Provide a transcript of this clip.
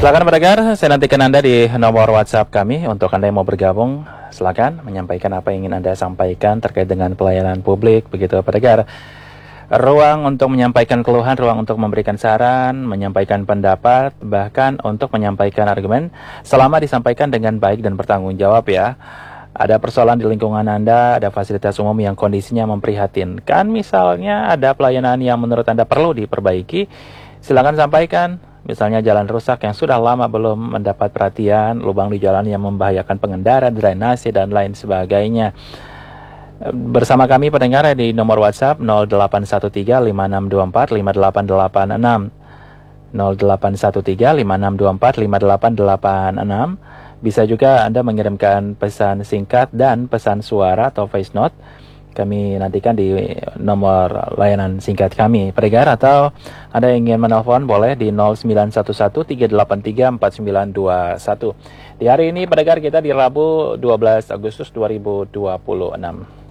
Silakan pendengar, saya nantikan Anda di nomor WhatsApp kami. Untuk Anda yang mau bergabung, silakan menyampaikan apa yang ingin Anda sampaikan terkait dengan pelayanan publik, begitu pendengar. Ruang untuk menyampaikan keluhan, ruang untuk memberikan saran, menyampaikan pendapat, bahkan untuk menyampaikan argumen, selama disampaikan dengan baik dan bertanggung jawab ya. Ada persoalan di lingkungan Anda, ada fasilitas umum yang kondisinya memprihatinkan, misalnya ada pelayanan yang menurut Anda perlu diperbaiki, silakan sampaikan. Misalnya jalan rusak yang sudah lama belum mendapat perhatian, lubang di jalan yang membahayakan pengendara, drainase, dan lain sebagainya. Bersama kami pendengar di nomor WhatsApp 0813-5624-5886. 0813-5624-5886. Bisa juga Anda mengirimkan pesan singkat dan pesan suara atau voice note. Kami nantikan di nomor layanan singkat kami, pendengar, atau Anda yang ingin menelpon boleh di 0911-383-4921. Di hari ini pendengar kita di Rabu 12 Agustus 2026.